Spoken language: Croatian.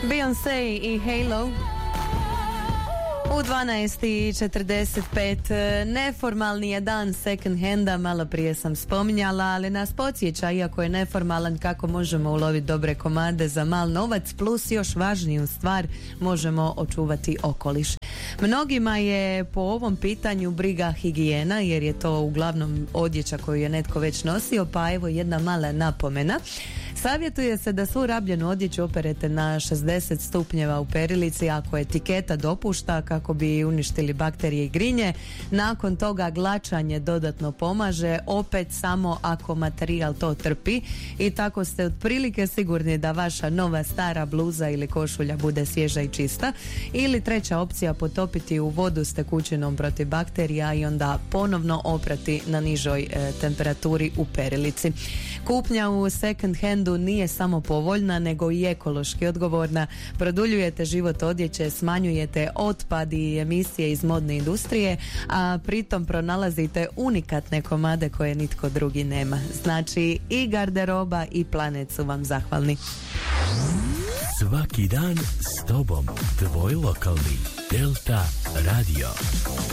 Beyoncé i Halo u 12:45. Neformalni je dan second handa, malo prije sam spominjala, ali nas podsjeća, iako je neformalan, kako možemo uloviti dobre komade za mal novac, plus još važniju stvar, možemo očuvati okoliš. Mnogima je po ovom pitanju briga higijena, jer je to uglavnom odjeća koju je netko već nosio, pa evo jedna mala napomena. Savjetuje se da svu rabljenu odjeću operete na 60 stupnjeva u perilici ako etiketa dopušta, kako bi uništili bakterije i grinje. Nakon toga glačanje dodatno pomaže, opet samo ako materijal to trpi, i tako ste otprilike sigurni da vaša nova stara bluza ili košulja bude svježa i čista. Ili treća opcija, potopiti u vodu s tekućinom protiv bakterija i onda ponovno oprati na nižoj temperaturi u perilici. Kupnja u second handu nije samo povoljna, nego i ekološki odgovorna. Produljujete život odjeće, smanjujete otpad i emisije iz modne industrije, a pritom pronalazite unikatne komade koje nitko drugi nema. Znači, i garderoba i planet su vam zahvalni. Svaki dan s tobom, tvoj lokalni Delta Radio.